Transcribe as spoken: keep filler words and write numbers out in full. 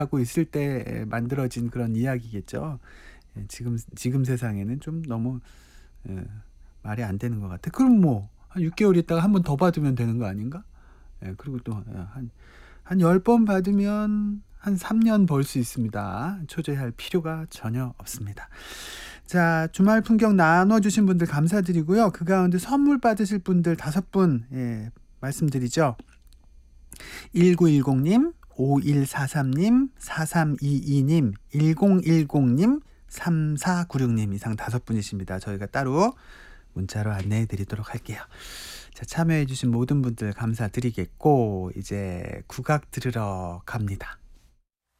하고 있을 때 만들어진 그런 이야기겠죠. 예 지금 지금 세상에는 좀 너무 예 말이 안 되는 것 같아. 그럼 뭐 한 육 개월 있다가 한 번 더 받으면 되는 거 아닌가? 예 그리고 또 예 한 한 열 번 받으면 한 삼 년 벌 수 있습니다. 초조해할 필요가 전혀 없습니다. 자 주말 풍경 나눠 주신 분들 감사드리고요. 그 가운데 선물 받으실 분들 다섯 분 예 말씀드리죠. 일구일공 님, 오일사삼 님, 사삼이이 님, 일공일공 님, 삼사구육 님 이상 다섯 분이십니다. 저희가 따로 문자로 안내해 드리도록 할게요. 자 참여해 주신 모든 분들 감사드리겠고 이제 국악 들으러 갑니다.